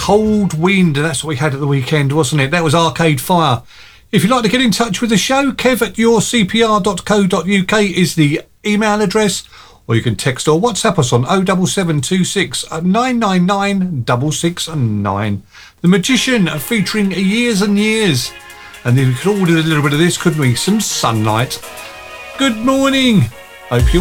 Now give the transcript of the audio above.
Cold Wind, and that's what we had at the weekend, wasn't it? That was Arcade Fire. If you'd like to get in touch with the show, kev@yourcpr.co.uk is the email address, or you can text or WhatsApp us on 07726 999 669. The Magician featuring Years and Years. And then we could all do a little bit of this, couldn't we? Some Sunlight. Good morning. Hope you